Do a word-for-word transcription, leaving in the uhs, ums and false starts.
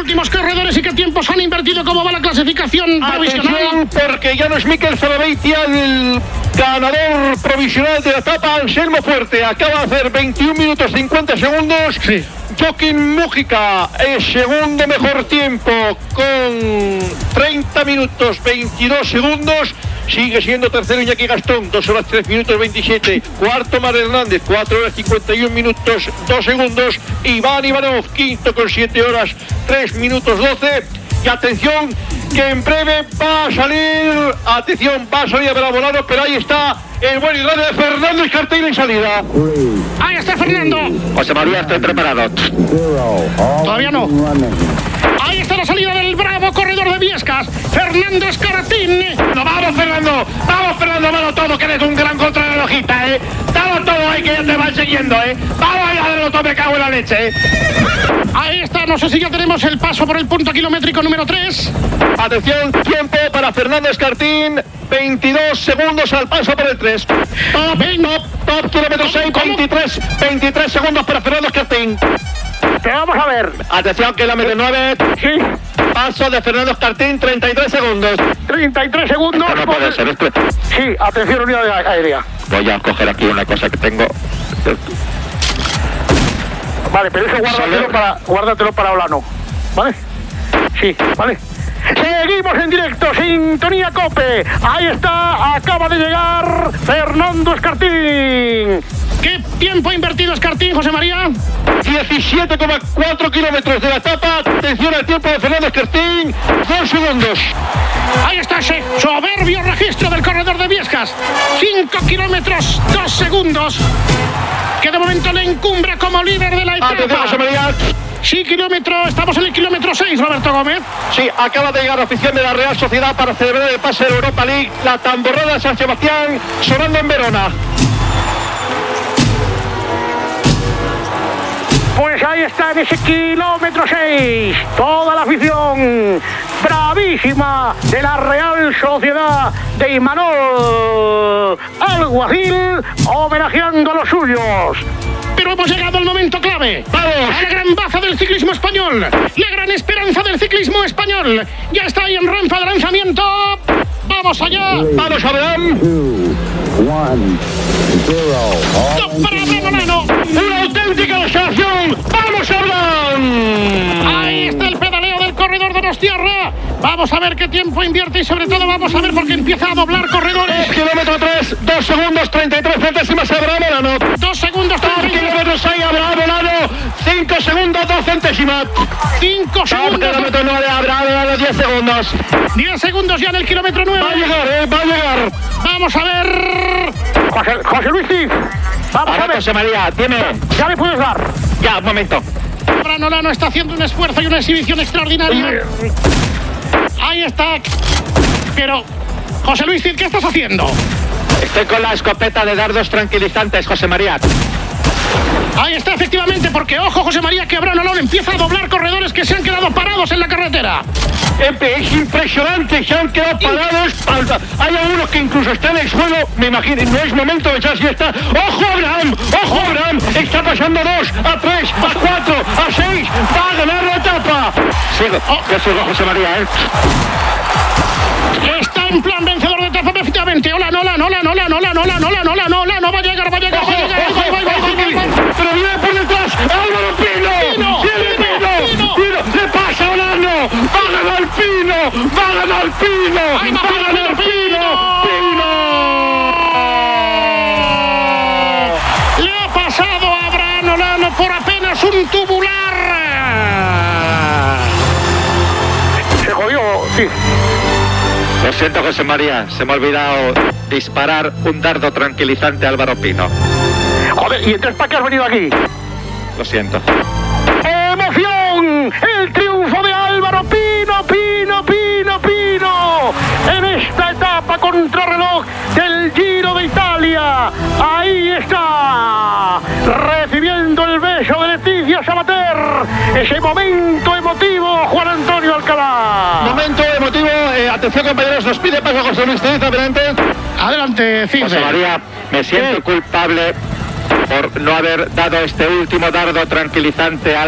últimos corredores y qué tiempos han invertido? ¿Cómo va la clasificación provisional? Atención, porque ya no es Mikel Zalaveitia el ganador provisional de la etapa. Anselmo Fuerte acaba de hacer veintiún minutos cincuenta segundos. Sí. Joaquín Mújica es segundo mejor tiempo con treinta minutos veintidós segundos. Sigue siendo tercero Iñaki Gastón, dos horas tres minutos veintisiete. Cuarto Mar Hernández, cuatro horas cincuenta y un minutos dos segundos. Iván Ivanov, quinto con siete horas tres minutos doce. Y atención, que en breve va a salir, atención, va a salir a Bravo, pero ahí está el buen y grande de Fernando Escartín en salida. Ahí está Fernando. José María, estoy preparado. Todavía no. Ahí está la salida del bravo corredor de Viescas, Fernando Escartín. No, vamos, Fernando, vamos, Fernando, vamos todo, que eres un gran contrarrelojista, ¿eh? Dalo todo ahí, que ya te van siguiendo, ¿eh? Vamos a darlo todo, me cago en la leche, ¿eh? Ahí está, no sé si ya tenemos el paso por el punto kilométrico número tres. Atención, tiempo para Fernando Escartín, veintidós segundos al paso por el tres. Top, top, top, kilómetro seis, veintitrés, veintitrés segundos para Fernando Escartín. Te vamos a ver. Atención, kilómetro nueve. Sí. Paso de Fernando Escartín, treinta y tres segundos. treinta y tres segundos. Esto no puede ser, esto. Sí, atención, unidad aérea. Voy a coger aquí una cosa que tengo. Vale, pero eso guárdatelo para, guárdatelo para Olano. ¿Vale? Sí, vale. Seguimos en directo, sintonía COPE. Ahí está, acaba de llegar Fernando Escartín. ¿Qué tiempo ha invertido Escartín, José María? diecisiete coma cuatro kilómetros de la etapa. Atención al tiempo de Fernando Escartín, dos segundos. Ahí está ese soberbio registro del corredor de Viescas. cinco kilómetros, dos segundos. Que de momento le encumbra como líder de la etapa. Atención, José María. Sí, kilómetro, estamos en el kilómetro seis, Roberto Gómez. Sí, acaba de llegar la afición de la Real Sociedad para celebrar el pase de la Europa League. La tamborrada de San Sebastián sonando en Verona. Pues ahí está en ese kilómetro seis, toda la afición bravísima de la Real Sociedad de Imanol Alguacil, homenajeando a los suyos. Pero hemos llegado al momento clave. ¡Vamos! A la gran baza del ciclismo español, la gran esperanza del ciclismo español. Ya está ahí en rampa de lanzamiento. ¡Vamos allá! ¡Vamos, Abraham! ¡Top para Abraham Olano! ¡Una auténtica desación! ¡Vamos, Abraham! Ahí está el pedaleo del corredor de Donostiarra. Vamos a ver qué tiempo invierte y sobre todo vamos a ver por qué empieza a doblar corredores. Kilómetro tres, dos segundos, treinta y tres centésimas Abraham Olano. Dos segundos, Top kilómetro seis, Abraham Olano. cinco segundos, dos centésimas. Cinco Top segundos. kilómetro nueve, Abraham Olano, diez segundos. Diez segundos ya en el kilómetro nueve. Va a llegar, eh, va a llegar. Vamos a ver. José, José Luis Cid. Vamos a Ahora, ver. José María, dime. Ya le puedes dar. Ya, un momento. Abraham Olano está haciendo un esfuerzo y una exhibición extraordinaria. Ahí está. Pero, José Luis Cid, ¿qué estás haciendo? Estoy con la escopeta de dardos tranquilizantes, José María. Ahí está, efectivamente, porque, ojo, José María, que Abraham Olano empieza a doblar corredores que se han quedado parados en la carretera. Es impresionante, se han quedado parados. Hay algunos que incluso están en el suelo. Me imagino, no es momento de echar siesta. ¡Ojo, Abraham! ¡Ojo, Abraham! Está pasando a dos, a tres, a cuatro, a seis. ¡Va a ganar la etapa! Sigo, yo sigo, José María, ¿eh? Está en plan vencedor de etapa, efectivamente. Hola, no, hola, no, hola, no, hola, no, hola, no, hola, no, hola, no, hola, no, hola, no, va a llegar, va a llegar, va a llegar. Ojo, ojo, ojo, pero viene por detrás. ¡Álvaro Pino! Pino, ¡Viene Pino, Pino! Pino. ¡Pino! ¡Le pasa a Olano! ¡Va a ganar Pino! ¡Va a ganar Pino! Ahí va ¡Va a ganar Pino! ¡Pino! Le ha pasado a Abraham Olano por apenas un tubular. Se jodió, sí. Lo siento, José María, se me ha olvidado disparar un dardo tranquilizante a Álvaro Pino. Joder, ¿y entonces para qué has venido aquí? Lo siento. ¡Emoción! ¡El triunfo de Álvaro Pino, Pino, Pino, Pino! En esta etapa contrarreloj del Giro de Italia. Ahí está, recibiendo el beso de Leticia Sabater. Ese momento emotivo, Juan Antonio Alcalá. Momento emotivo, eh, atención compañeros, nos pide paso José Luis Cid, adelante. Adelante, Cid. José María, me siento ¿Qué? culpable por no haber dado este último dardo tranquilizante a